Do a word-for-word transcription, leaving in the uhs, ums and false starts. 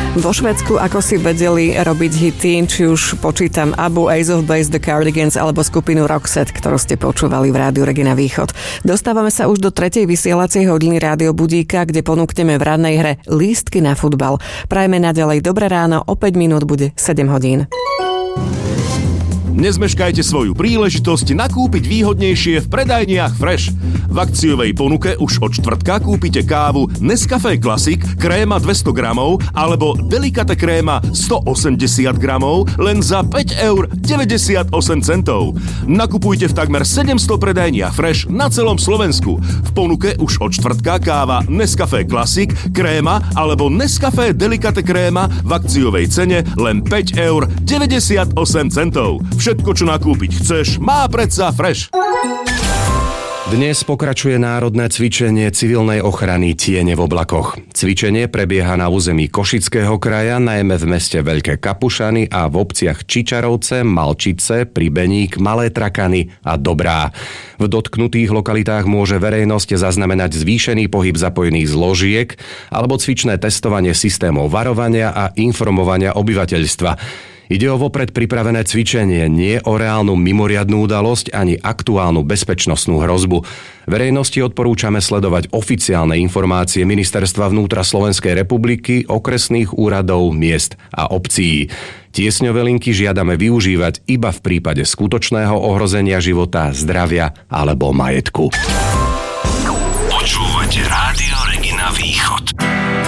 Vo Švédsku, ako si vedeli robiť hity, či už počítam Abu, Ace of Base, The Cardigans alebo skupinu Roxette, ktorú ste počúvali v Rádiu Regina Východ. Dostávame sa už do tretej vysielacej hodiny Rádio Budíka, kde ponúkneme v rannej hre lístky na futbal. Prajme naďalej dobré ráno, o päť minút bude sedem hodín. Nezmeškajte svoju príležitosť nakúpiť výhodnejšie v predajniach Fresh. V akciovej ponuke už od štvrtka kúpite kávu Nescafé Classic kréma dvesto gramov alebo Delicate kréma stoosemdesiat gramov len za päť eur deväťdesiatosem centov. Nakupujte v takmer sedemsto predajniach Fresh na celom Slovensku. V ponuke už od štvrtka káva Nescafé Classic kréma alebo Nescafé Delicate kréma v akciovej cene len päť eur deväťdesiatosem centov. Všetko, čo nakúpiť chceš, má predsa Fresh. Dnes pokračuje národné cvičenie civilnej ochrany Tiene v oblakoch. Cvičenie prebieha na území Košického kraja, najmä v meste Veľké Kapušany a v obciach Čičarovce, Malčice, Pribeník, Malé Trakany a Dobrá. V dotknutých lokalitách môže verejnosť zaznamenať zvýšený pohyb zapojených zložiek alebo cvičné testovanie systémov varovania a informovania obyvateľstva. Ide o vopred pripravené cvičenie, nie o reálnu mimoriadnu udalosť ani aktuálnu bezpečnostnú hrozbu. Verejnosti odporúčame sledovať oficiálne informácie Ministerstva vnútra Slovenskej republiky, okresných úradov, miest a obcí. Tiesňové linky žiadame využívať iba v prípade skutočného ohrozenia života, zdravia alebo majetku. Počúvate Rádio Regina Východ.